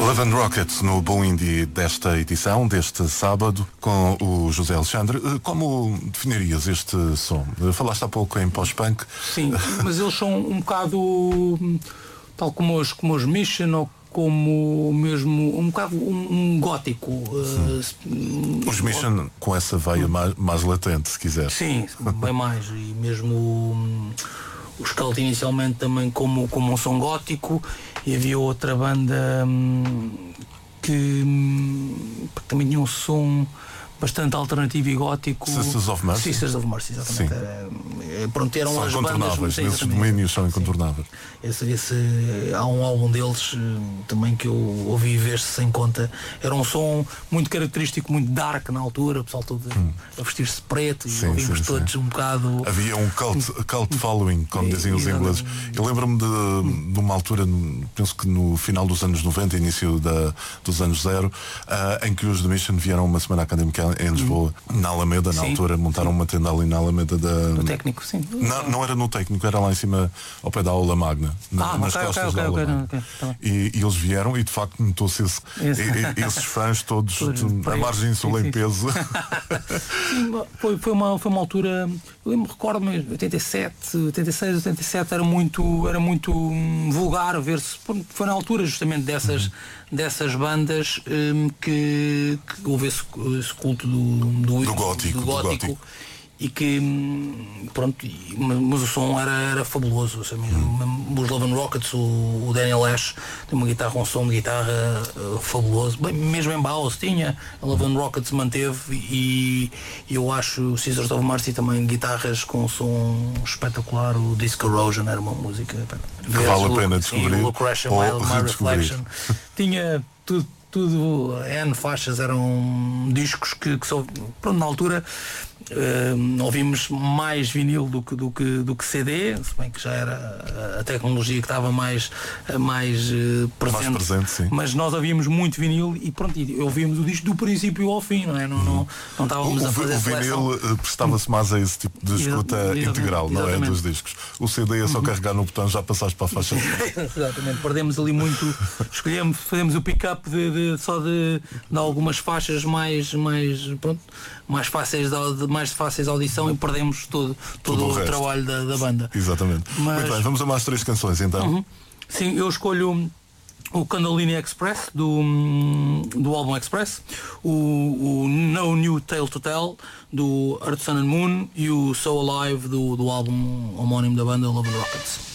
Love and Rockets no Bom Indie desta edição, deste sábado, com o José Alexandre. Como definirias este som? Falaste há pouco em pós-punk. Sim, mas eles são um bocado tal como os Mission, ou como mesmo um bocado um gótico. Os Mission com essa veia mais latente, se quiser. Sim, bem mais. E mesmo os Cult inicialmente também como um som gótico, e havia outra banda que também tinha um som bastante alternativo e gótico. Sisters of Mercy. Sisters of Mercy, exatamente. Pronto, eram são as incontornáveis, bandas. Esses domínios são incontornáveis. Há um álbum deles também que eu ouvi ver-se sem conta. Era um som muito característico, muito dark na altura, o pessoal todo a vestir-se preto, e ouvimos todos um bocado. Havia um cult following, como dizem os ingleses. Eu lembro-me de uma altura, penso que no final dos anos 90, início dos anos 0, em que os The Mission vieram uma semana académica em Lisboa, na Alameda, na altura, montaram uma tenda ali na Alameda no Técnico, sim. Não era no Técnico, era lá em cima, ao pé da Aula Magna, nas costas da Aula Magna. E eles vieram e de facto notou-se esses fãs todos a margem sul em peso. Sim, foi uma altura, eu recordo-me, 87, 86, 87 era muito vulgar ver-se. Foi na altura justamente dessas bandas que houve esse culto do gótico. E que, pronto, mas o som era fabuloso. Os Love and Rockets, o Daniel Ash tem um som de guitarra fabuloso. Bem, mesmo em Baus tinha, a Love and Rockets manteve, e eu acho o Sisters of Mercy também guitarras com um som espetacular. O Disco Erosion era uma música que vale a pena descobrir, o Crashing My Reflection tinha tudo N faixas, eram discos que pronto, na altura ouvimos mais vinil do que CD, se bem que já era a tecnologia que estava mais presente, sim. Mas nós ouvíamos muito vinil e pronto, ouvíamos o disco do princípio ao fim, não é? Não estávamos a fazer seleção. O vinil prestava-se mais a esse tipo de escuta integral, não é? Dos discos. O CD é só carregar no botão, já passaste para a faixa. Exatamente, perdemos ali muito. Fazemos o pick-up de algumas faixas mais fáceis de audição, e perdemos todo o trabalho da banda. Exatamente. Muito bem, vamos a mais 3 canções então. Sim, eu escolho o Candolini Express do álbum Express, o No New Tale to Tell do Earth, Sun and Moon, e o So Alive do álbum homónimo da banda Love and Rockets.